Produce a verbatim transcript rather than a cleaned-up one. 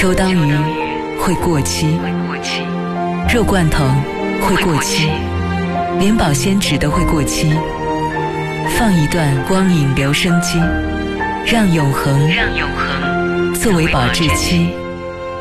秋刀鱼会过期，肉罐头会过期，连保鲜纸都会过期。放一段光影留声机，让永恒作为保质期。